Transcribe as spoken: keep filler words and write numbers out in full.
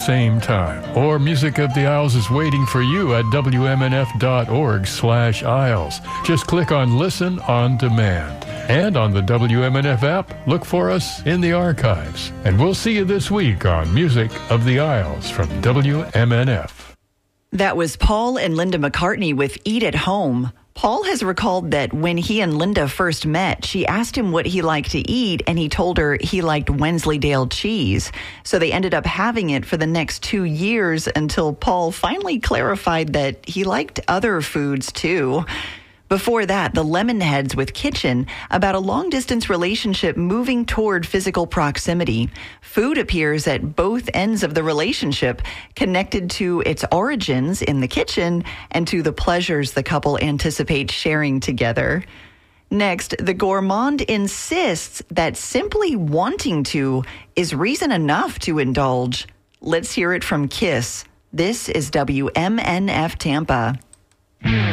same time. Or Music of the Isles is waiting for you at W M N F dot org slash Isles. Just click on Listen on Demand. And on the W M N F app, look for us in the archives. And we'll see you this week on Music of the Isles from W M N F. That was Paul and Linda McCartney with Eat at Home. Paul has recalled that when he and Linda first met, she asked him what he liked to eat, and he told her he liked Wensleydale cheese. So they ended up having it for the next two years until Paul finally clarified that he liked other foods too. Before that, the Lemonheads with Kitchen, about a long-distance relationship moving toward physical proximity. Food appears at both ends of the relationship, connected to its origins in the kitchen and to the pleasures the couple anticipates sharing together. Next, the gourmand insists that simply wanting to is reason enough to indulge. Let's hear it from Kiss. This is W M N F Tampa.